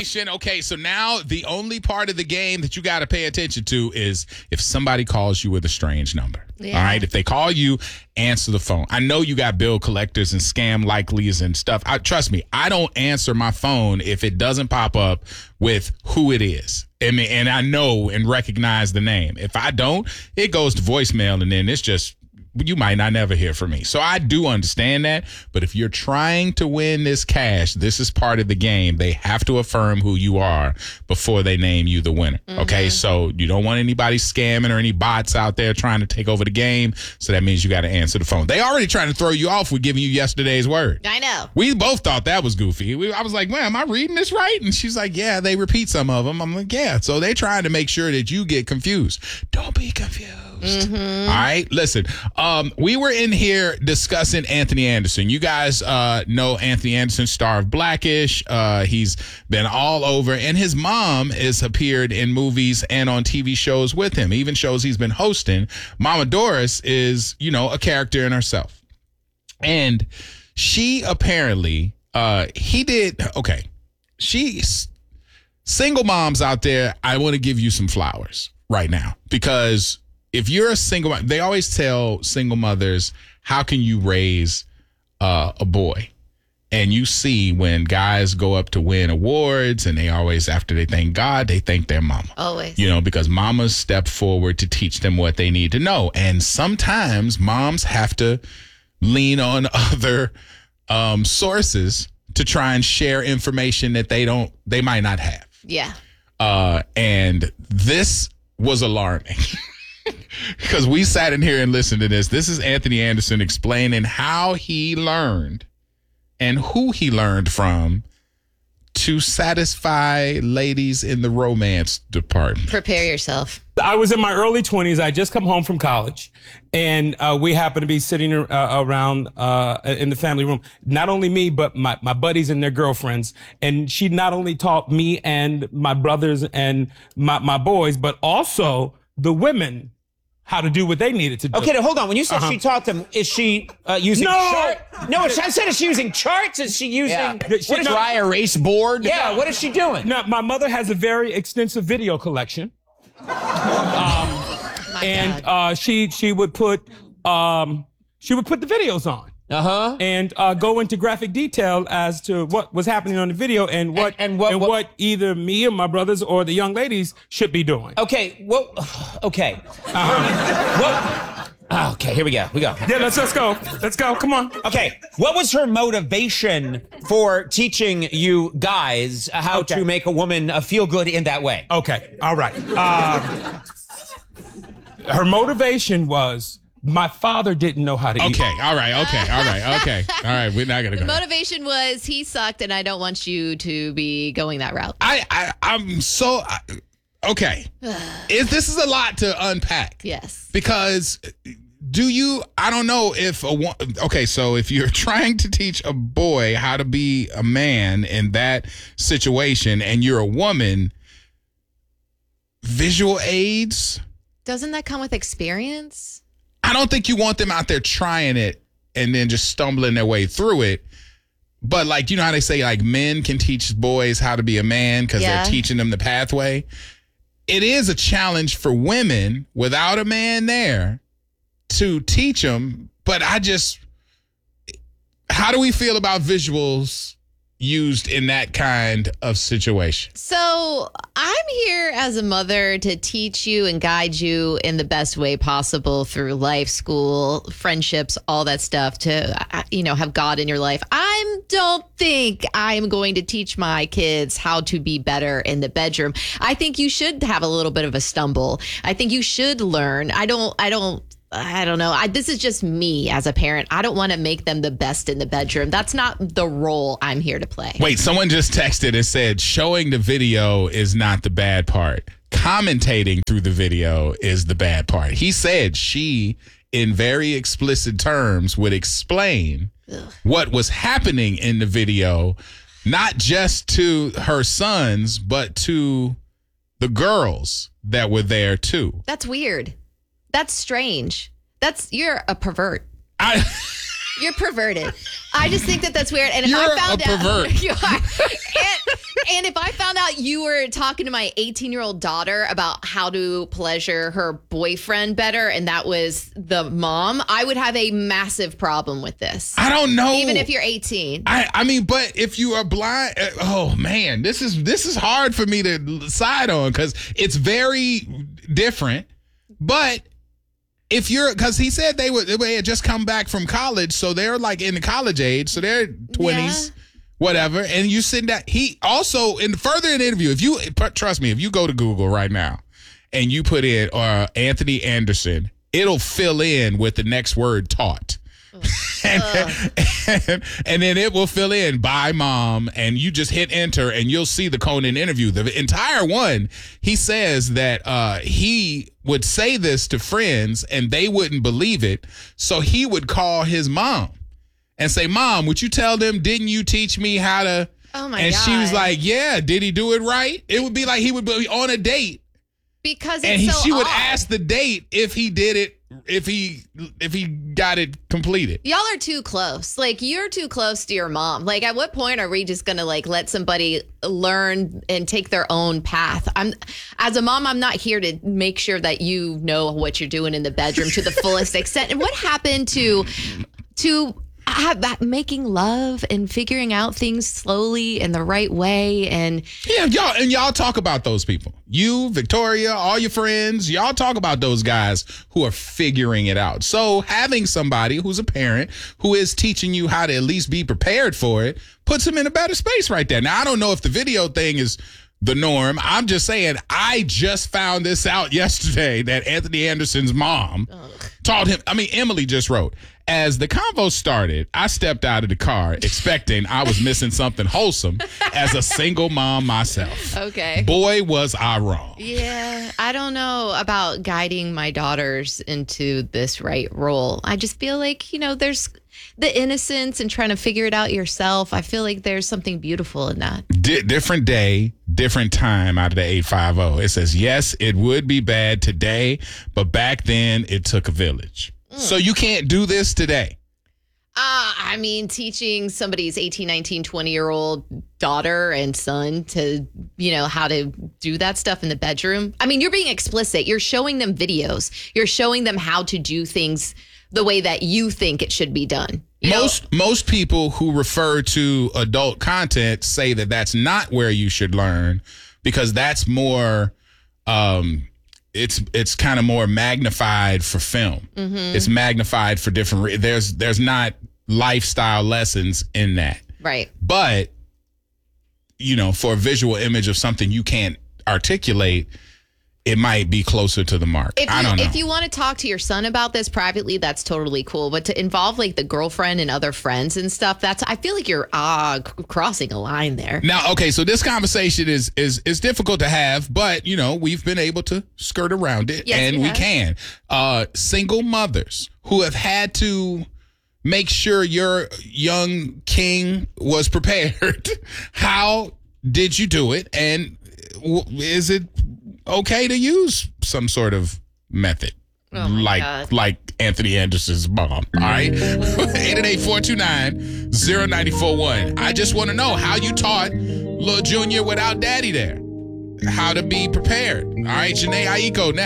information. Okay, so now the only part of the game that you got to pay attention to is if somebody calls you with a strange number. Yeah. All right, if they call you, answer the phone. I know you got bill collectors and scam likelies and stuff. Trust me, I don't answer my phone if it doesn't pop up with who it is. And I know and recognize the name. If I don't, it goes to voicemail, and then it's just, you might not never hear from me. So I do understand that. But if you're trying to win this cash, this is part of the game. They have to affirm who you are before they name you the winner. Mm-hmm. Okay, so you don't want anybody scamming or any bots out there trying to take over the game. So that means you got to answer the phone. They already trying to throw you off with giving you yesterday's word. I know. We both thought that was goofy. I was like, man, am I reading this right? And she's like, yeah, they repeat some of them. I'm like, yeah. So they trying to make sure that you get confused. Don't be confused. Mm-hmm. All right, listen. We were in here discussing Anthony Anderson. You guys know Anthony Anderson, star of Blackish. He's been all over, and his mom has appeared in movies and on TV shows with him, even shows he's been hosting. Mama Doris is, a character in herself, and she apparently she's single moms out there. I want to give you some flowers right now, because if you're a single mom, they always tell single mothers, how can you raise a boy? And you see when guys go up to win awards, and they always, after they thank God, they thank their mama. Always. Because mamas step forward to teach them what they need to know. And sometimes moms have to lean on other sources to try and share information that they might not have. Yeah. And this was alarming. Because we sat in here and listened to this. This is Anthony Anderson explaining how he learned and who he learned from to satisfy ladies in the romance department. Prepare yourself. I was in my early 20s. I just come home from college, and we happened to be sitting around in the family room. Not only me, but my buddies and their girlfriends. And she not only taught me and my brothers and my boys, but also the women how to do what they needed to do. Okay, now hold on. When you said she taught them, is she using charts? No, I said, is she using charts? Is she using... What dry erase board? Yeah, what is she doing? Now, my mother has a very extensive video collection. She would put the videos on. And go into graphic detail as to what was happening on the video and what either me or my brothers or the young ladies should be doing. Okay. Okay. Okay, here we go. Yeah, let's go. Let's go. Come on. Okay. What was her motivation for teaching you guys how to make a woman feel good in that way? Okay. All right. Her motivation was, my father didn't know how to eat. Okay, all right. We're not gonna go. The motivation was, he sucked, and I don't want you to be going that route. I'm so okay. This is a lot to unpack. Yes. Because I don't know if so if you're trying to teach a boy how to be a man in that situation, and you're a woman, visual aids. Doesn't that come with experience? I don't think you want them out there trying it and then just stumbling their way through it. But like, you know how they say like men can teach boys how to be a man because they're teaching them the pathway. It is a challenge for women without a man there to teach them. But how do we feel about visuals used in that kind of situation? So I'm here as a mother to teach you and guide you in the best way possible through life, school, friendships, all that stuff, to have God in your life. I don't think I'm going to teach my kids how to be better in the bedroom. I think you should have a little bit of a stumble. I think you should learn. I don't know. This is just me as a parent. I don't want to make them the best in the bedroom. That's not the role I'm here to play. Wait, someone just texted and said showing the video is not the bad part. Commentating through the video is the bad part. He said she, in very explicit terms, would explain what was happening in the video, not just to her sons, but to the girls that were there too. That's weird. That's strange. You're a pervert. You're perverted. I just think that that's weird. And if You're I found a pervert. out, you are. And if I found out you were talking to my 18-year-old daughter about how to pleasure her boyfriend better, and that was the mom, I would have a massive problem with this. I don't know. Even if you're 18. I mean, but if you are blind, oh man, this is hard for me to side on because it's very different. But if you're, because he said they had just come back from college, so they're like in the college age, so they're 20s. Yeah. Whatever, and you send that. He also further in the interview, if you trust me, if you go to Google right now and you put in Anthony Anderson, it'll fill in with the next word taught. and then it will fill in by mom, and you just hit enter and you'll see the Conan interview. The entire one, he says that he would say this to friends and they wouldn't believe it, so he would call his mom and say, Mom, would you tell them, didn't you teach me how to? Oh my and God. she was like, yeah, did he do it right? It would be like he would be on a date. Because And it's so she would odd. ask the date if he did it, if he got it completed. Y'all are too close. Like, you're too close to your mom. Like, at what point are we just going to, like, let somebody learn and take their own path? As a mom, I'm not here to make sure that you know what you're doing in the bedroom to the fullest extent. And what happened to making love and figuring out things slowly in the right way? And Yeah, y'all talk about those people. You, Victoria, all your friends, y'all talk about those guys who are figuring it out. So having somebody who's a parent who is teaching you how to at least be prepared for it puts them in a better space right there. Now, I don't know if the video thing is the norm. I'm just saying, I just found this out yesterday that Anthony Anderson's mom taught him. I mean, Emily just wrote, as the convo started, I stepped out of the car expecting I was missing something wholesome as a single mom myself. okay. Boy, was I wrong. Yeah, I don't know about guiding my daughters into this right role. I just feel like, there's the innocence and trying to figure it out yourself. I feel like there's something beautiful in that. Different day, different time out of the 850. It says, yes, it would be bad today, but back then it took a village. So you can't do this today. I mean, teaching somebody's 18, 19, 20-year-old daughter and son to, how to do that stuff in the bedroom. I mean, you're being explicit. You're showing them videos. You're showing them how to do things the way that you think it should be done. Most people who refer to adult content say that that's not where you should learn because that's more it's kind of more magnified for film. Mm-hmm. It's magnified for different there's not lifestyle lessons in that. Right. But for a visual image of something you can't articulate, it might be closer to the mark. I don't know. If you want to talk to your son about this privately, that's totally cool. But to involve like the girlfriend and other friends and stuff, I feel like you're crossing a line there. Now, okay, so this conversation is difficult to have, but we've been able to skirt around it, yes, and we can. Single mothers who have had to make sure your young king was prepared. How did you do it? And is it okay to use some sort of method like Anthony Anderson's mom? All right. 888-429-0941. I just want to know how you taught Lil Junior without daddy there. How to be prepared. All right, Janae Aiko next.